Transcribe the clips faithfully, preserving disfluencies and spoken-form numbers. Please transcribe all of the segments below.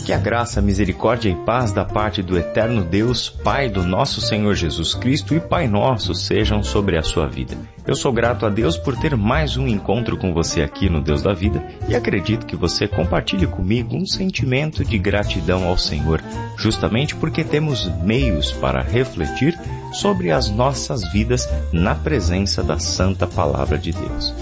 Que a graça, misericórdia e paz da parte do eterno Deus, Pai do nosso Senhor Jesus Cristo e Pai nosso sejam sobre a sua vida. Eu sou grato a Deus por ter mais um encontro com você aqui no Deus da Vida e acredito que você compartilhe comigo um sentimento de gratidão ao Senhor, justamente porque temos meios para refletir sobre as nossas vidas na presença da Santa Palavra de Deus.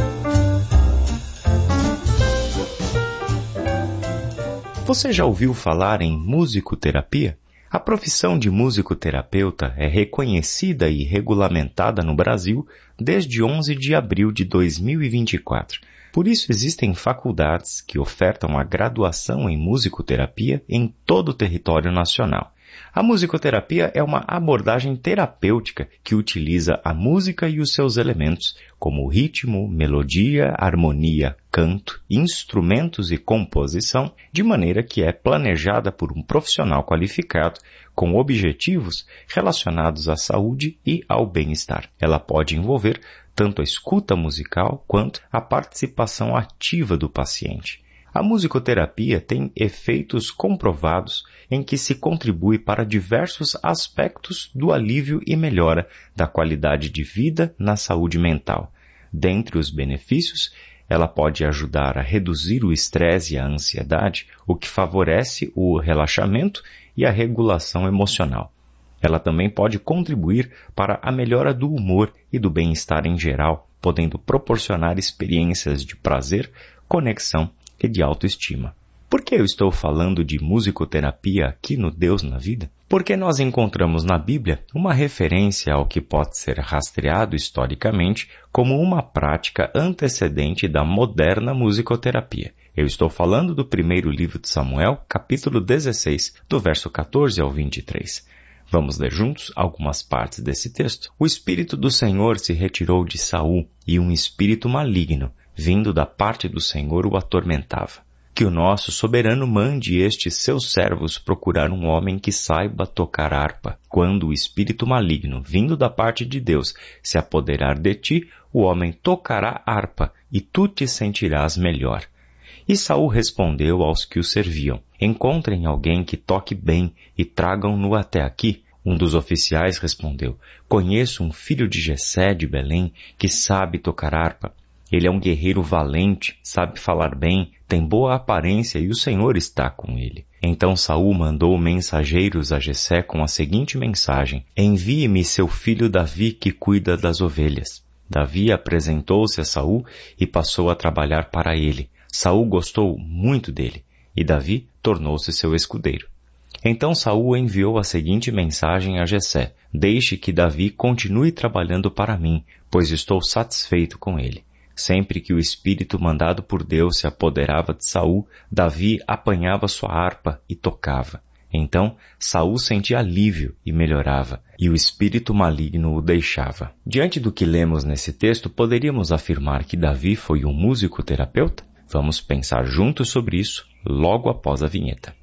Você já ouviu falar em musicoterapia? A profissão de musicoterapeuta é reconhecida e regulamentada no Brasil desde onze de abril de dois mil e vinte e quatro. Por isso existem faculdades que ofertam a graduação em musicoterapia em todo o território nacional. A musicoterapia é uma abordagem terapêutica que utiliza a música e os seus elementos, como ritmo, melodia, harmonia, canto, instrumentos e composição, de maneira que é planejada por um profissional qualificado com objetivos relacionados à saúde e ao bem-estar. Ela pode envolver tanto a escuta musical quanto a participação ativa do paciente. A musicoterapia tem efeitos comprovados em que se contribui para diversos aspectos do alívio e melhora da qualidade de vida na saúde mental. Dentre os benefícios, ela pode ajudar a reduzir o estresse e a ansiedade, o que favorece o relaxamento e a regulação emocional. Ela também pode contribuir para a melhora do humor e do bem-estar em geral, podendo proporcionar experiências de prazer, conexão e de autoestima. Por que eu estou falando de musicoterapia aqui no Deus na Vida? Porque nós encontramos na Bíblia uma referência ao que pode ser rastreado historicamente como uma prática antecedente da moderna musicoterapia. Eu estou falando do primeiro livro de Samuel, capítulo dezesseis, do verso quatorze ao vinte e três. Vamos ler juntos algumas partes desse texto. O Espírito do Senhor se retirou de Saul e um espírito maligno, vindo da parte do Senhor, o atormentava. Que o nosso soberano mande estes seus servos procurar um homem que saiba tocar harpa. Quando o espírito maligno, vindo da parte de Deus, se apoderar de ti, o homem tocará harpa, e tu te sentirás melhor. E Saul respondeu aos que o serviam: encontrem alguém que toque bem e tragam-no até aqui. Um dos oficiais respondeu: conheço um filho de Jessé de Belém que sabe tocar harpa. Ele é um guerreiro valente, sabe falar bem, tem boa aparência e o Senhor está com ele. Então Saul mandou mensageiros a Jessé com a seguinte mensagem: envie-me seu filho Davi que cuida das ovelhas. Davi apresentou-se a Saul e passou a trabalhar para ele. Saul gostou muito dele e Davi tornou-se seu escudeiro. Então Saul enviou a seguinte mensagem a Jessé: deixe que Davi continue trabalhando para mim, pois estou satisfeito com ele. Sempre que o espírito mandado por Deus se apoderava de Saul, Davi apanhava sua harpa e tocava. Então Saul sentia alívio e melhorava, e o espírito maligno o deixava. Diante do que lemos nesse texto, poderíamos afirmar que Davi foi um musicoterapeuta? Vamos pensar juntos sobre isso logo após a vinheta.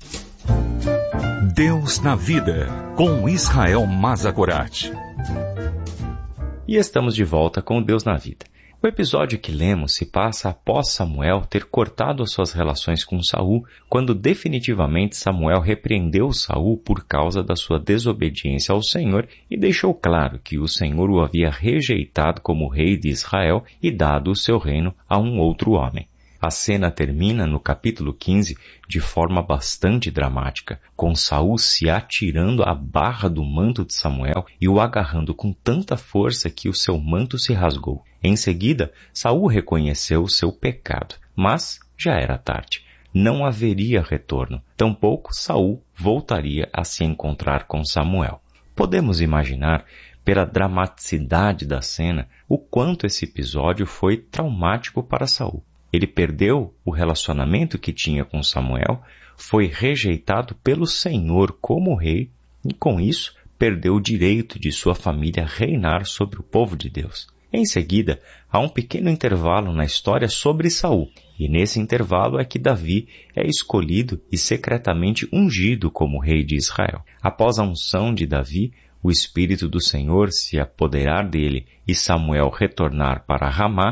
Deus na Vida, com Israel Mazagorat. E estamos de volta com Deus na Vida. O episódio que lemos se passa após Samuel ter cortado as suas relações com Saul, quando definitivamente Samuel repreendeu Saul por causa da sua desobediência ao Senhor e deixou claro que o Senhor o havia rejeitado como rei de Israel e dado o seu reino a um outro homem. A cena termina no capítulo quinze de forma bastante dramática, com Saul se atirando à barra do manto de Samuel e o agarrando com tanta força que o seu manto se rasgou. Em seguida, Saul reconheceu o seu pecado, mas já era tarde. Não haveria retorno, tampouco Saul voltaria a se encontrar com Samuel. Podemos imaginar, pela dramaticidade da cena, o quanto esse episódio foi traumático para Saul. Ele perdeu o relacionamento que tinha com Samuel, foi rejeitado pelo Senhor como rei e, com isso, perdeu o direito de sua família reinar sobre o povo de Deus. Em seguida, há um pequeno intervalo na história sobre Saul, e nesse intervalo é que Davi é escolhido e secretamente ungido como rei de Israel. Após a unção de Davi, o Espírito do Senhor se apoderar dele e Samuel retornar para Ramá,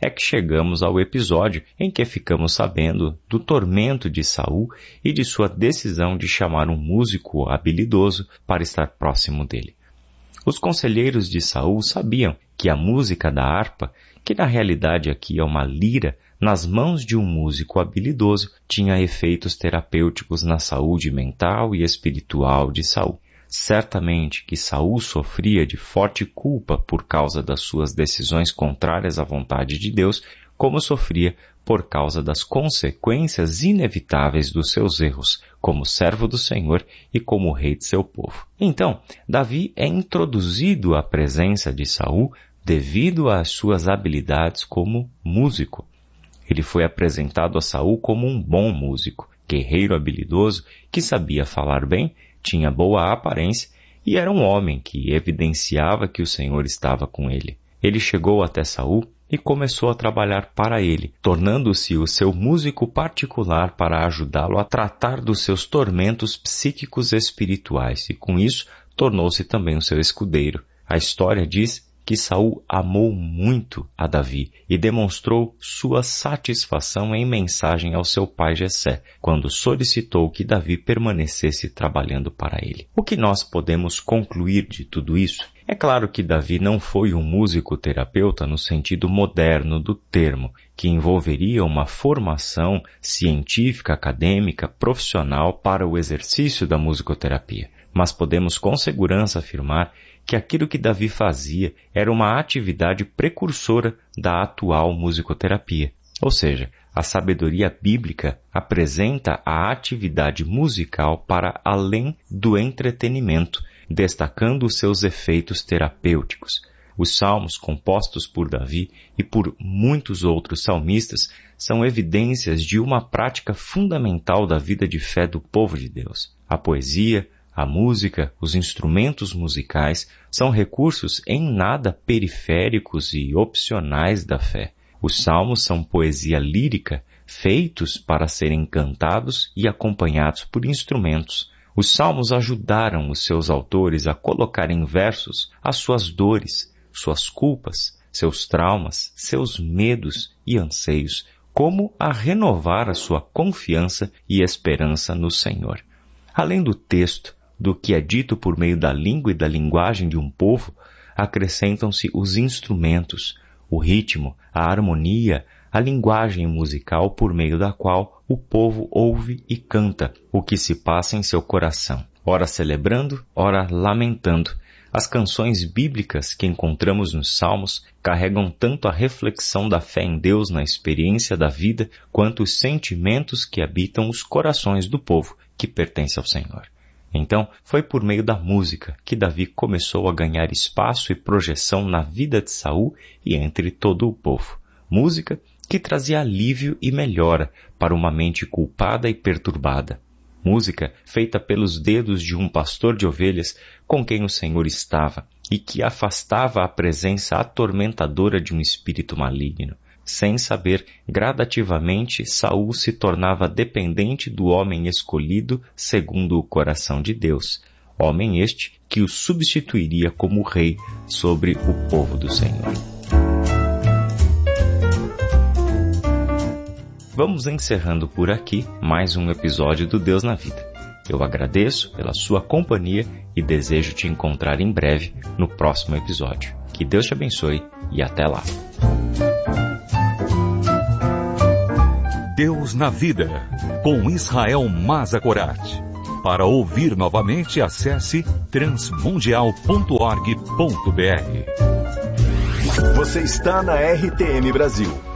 é que chegamos ao episódio em que ficamos sabendo do tormento de Saul e de sua decisão de chamar um músico habilidoso para estar próximo dele. Os conselheiros de Saul sabiam que a música da harpa, que na realidade aqui é uma lira, nas mãos de um músico habilidoso, tinha efeitos terapêuticos na saúde mental e espiritual de Saul. Certamente que Saul sofria de forte culpa por causa das suas decisões contrárias à vontade de Deus, como sofria por causa das consequências inevitáveis dos seus erros, como servo do Senhor e como rei de seu povo. Então, Davi é introduzido à presença de Saul devido às suas habilidades como músico. Ele foi apresentado a Saul como um bom músico, guerreiro habilidoso, que sabia falar bem, tinha boa aparência e era um homem que evidenciava que o Senhor estava com ele. Ele chegou até Saul e começou a trabalhar para ele, tornando-se o seu músico particular para ajudá-lo a tratar dos seus tormentos psíquicos espirituais e, com isso, tornou-se também o seu escudeiro. A história diz que Saul amou muito a Davi e demonstrou sua satisfação em mensagem ao seu pai Jessé, quando solicitou que Davi permanecesse trabalhando para ele. O que nós podemos concluir de tudo isso? É claro que Davi não foi um músico-terapeuta no sentido moderno do termo, que envolveria uma formação científica, acadêmica, profissional para o exercício da musicoterapia. Mas podemos com segurança afirmar que aquilo que Davi fazia era uma atividade precursora da atual musicoterapia. Ou seja, a sabedoria bíblica apresenta a atividade musical para além do entretenimento, destacando os seus efeitos terapêuticos. Os salmos compostos por Davi e por muitos outros salmistas são evidências de uma prática fundamental da vida de fé do povo de Deus. A poesia, a música, os instrumentos musicais são recursos em nada periféricos e opcionais da fé. Os salmos são poesia lírica, feitos para serem cantados e acompanhados por instrumentos. Os salmos ajudaram os seus autores a colocar em versos as suas dores, suas culpas, seus traumas, seus medos e anseios, como a renovar a sua confiança e esperança no Senhor. Além do texto, do que é dito por meio da língua e da linguagem de um povo, acrescentam-se os instrumentos, o ritmo, a harmonia, a linguagem musical por meio da qual o povo ouve e canta o que se passa em seu coração, ora celebrando, ora lamentando. As canções bíblicas que encontramos nos Salmos carregam tanto a reflexão da fé em Deus na experiência da vida, quanto os sentimentos que habitam os corações do povo que pertence ao Senhor. Então, foi por meio da música que Davi começou a ganhar espaço e projeção na vida de Saul e entre todo o povo. Música que trazia alívio e melhora para uma mente culpada e perturbada. Música feita pelos dedos de um pastor de ovelhas com quem o Senhor estava e que afastava a presença atormentadora de um espírito maligno. Sem saber, gradativamente, Saul se tornava dependente do homem escolhido segundo o coração de Deus, homem este que o substituiria como rei sobre o povo do Senhor. Vamos encerrando por aqui mais um episódio do Deus na Vida. Eu agradeço pela sua companhia e desejo te encontrar em breve no próximo episódio. Que Deus te abençoe e até lá. Deus na Vida, com Israel Mazakorati. Para ouvir novamente, acesse transmundial ponto org ponto br. Você está na R T M Brasil.